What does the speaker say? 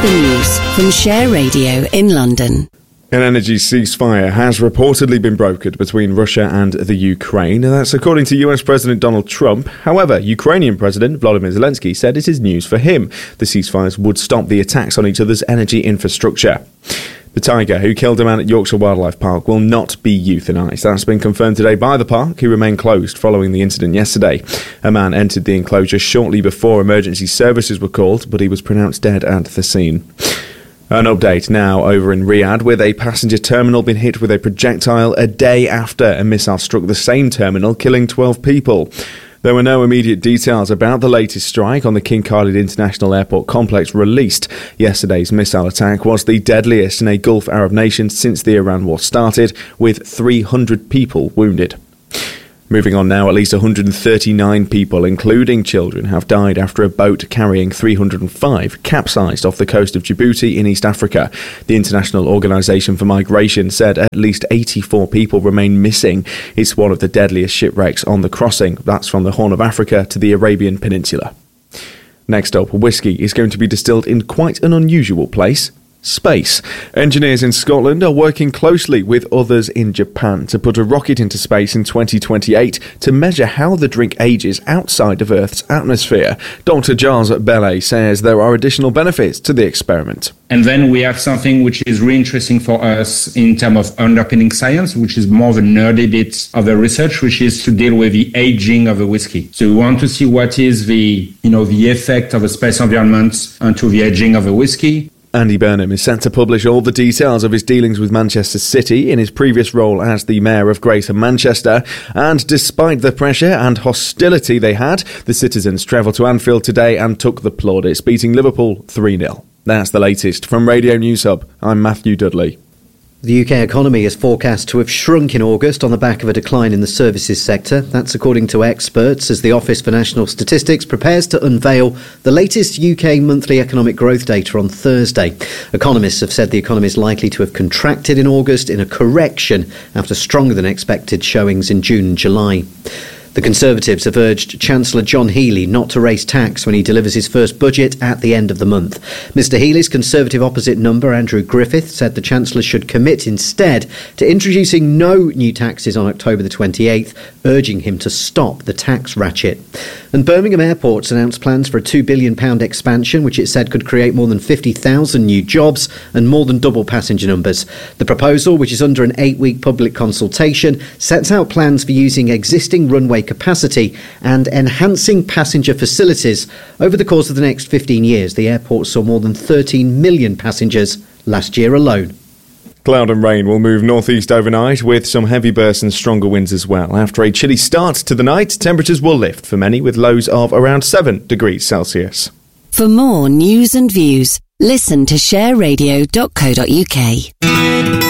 the news from Share Radio in London. An energy ceasefire has reportedly been brokered between Russia and the Ukraine. That's according to US President Donald Trump. However, Ukrainian President Volodymyr Zelensky said it is news for him. The ceasefires would stop the attacks on each other's energy infrastructure. The tiger who killed a man at Yorkshire Wildlife Park will not be euthanised. That's been confirmed today by the park, who remained closed following the incident yesterday. A man entered the enclosure shortly before emergency services were called, but he was pronounced dead at the scene. An update now over in Riyadh, with a passenger terminal being hit with a projectile a day after a missile struck the same terminal, killing 12 people. There were no immediate details about the latest strike on the King Khalid International Airport complex released. Yesterday's missile attack was the deadliest in a Gulf Arab nation since the Iran war started, with 300 people wounded. Moving on now, at least 139 people, including children, have died after a boat carrying 305 capsized off the coast of Djibouti in East Africa. The International Organization for Migration said at least 84 people remain missing. It's one of the deadliest shipwrecks on the crossing. That's from the Horn of Africa to the Arabian Peninsula. Next up, whiskey is going to be distilled in quite an unusual place. Space. Engineers in Scotland are working closely with others in Japan to put a rocket into space in 2028 to measure how the drink ages outside of Earth's atmosphere. Dr. Giles Bellet says there are additional benefits to the experiment. And then we have something which is really interesting for us in terms of underpinning science, which is more the nerdy bit of the research, which is to deal with the aging of a whiskey. So we want to see what is the effect of a space environment onto the aging of a whiskey. Andy Burnham is set to publish all the details of his dealings with Manchester City in his previous role as the Mayor of Greater Manchester. And despite the pressure and hostility they had, the citizens travelled to Anfield today and took the plaudits, beating Liverpool 3-0. That's the latest from Radio News Hub. I'm Matthew Dudley. The UK economy is forecast to have shrunk in August on the back of a decline in the services sector. That's according to experts, as the Office for National Statistics prepares to unveil the latest UK monthly economic growth data on Thursday. Economists have said the economy is likely to have contracted in August in a correction after stronger than expected showings in June and July. The Conservatives have urged Chancellor John Healey not to raise tax when he delivers his first budget at the end of the month. Mr Healey's Conservative opposite number, Andrew Griffith, said the Chancellor should commit instead to introducing no new taxes on October the 28th, urging him to stop the tax ratchet. And Birmingham Airport's announced plans for a £2 billion expansion, which it said could create more than 50,000 new jobs and more than double passenger numbers. The proposal, which is under an 8-week public consultation, sets out plans for using existing runway capacity and enhancing passenger facilities. Over the course of the next 15 years, the airport saw more than 13 million passengers last year alone. Cloud and rain will move northeast overnight, with some heavy bursts and stronger winds as well. After a chilly start to the night, temperatures will lift for many, with lows of around 7 degrees Celsius. For more news and views, listen to shareradio.co.uk.